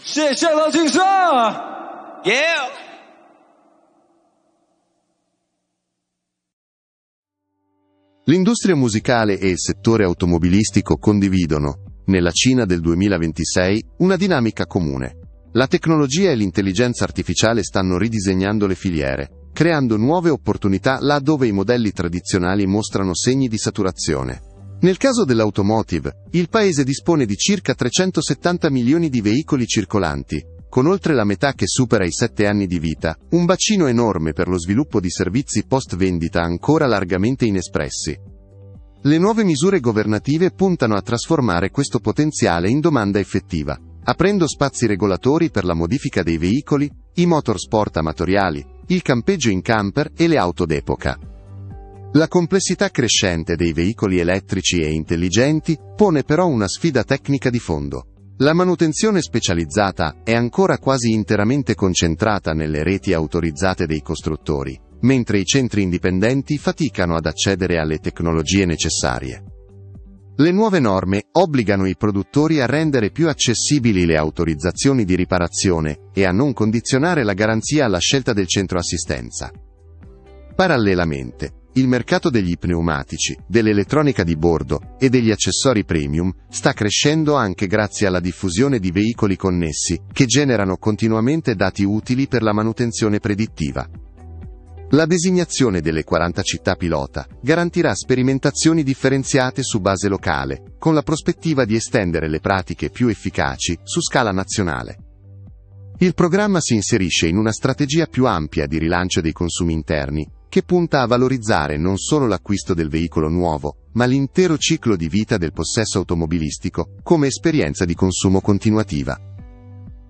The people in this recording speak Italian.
谢谢老金生 Yeah! L'industria musicale e il settore automobilistico condividono, nella Cina del 2026, una dinamica comune. La tecnologia e l'intelligenza artificiale stanno ridisegnando le filiere, creando nuove opportunità là dove i modelli tradizionali mostrano segni di saturazione. Nel caso dell'automotive, il paese dispone di circa 370 milioni di veicoli circolanti, con oltre la metà che supera i 7 anni di vita, un bacino enorme per lo sviluppo di servizi post-vendita ancora largamente inespressi. Le nuove misure governative puntano a trasformare questo potenziale in domanda effettiva, aprendo spazi regolatori per la modifica dei veicoli, i motorsport amatoriali, il campeggio in camper e le auto d'epoca. La complessità crescente dei veicoli elettrici e intelligenti pone però una sfida tecnica di fondo. La manutenzione specializzata è ancora quasi interamente concentrata nelle reti autorizzate dei costruttori, mentre i centri indipendenti faticano ad accedere alle tecnologie necessarie. Le nuove norme obbligano i produttori a rendere più accessibili le autorizzazioni di riparazione e a non condizionare la garanzia alla scelta del centro assistenza. Parallelamente, il mercato degli pneumatici, dell'elettronica di bordo e degli accessori premium sta crescendo anche grazie alla diffusione di veicoli connessi, che generano continuamente dati utili per la manutenzione predittiva. La designazione delle 40 città pilota garantirà sperimentazioni differenziate su base locale, con la prospettiva di estendere le pratiche più efficaci su scala nazionale. Il programma si inserisce in una strategia più ampia di rilancio dei consumi interni, che punta a valorizzare non solo l'acquisto del veicolo nuovo, ma l'intero ciclo di vita del possesso automobilistico, come esperienza di consumo continuativa.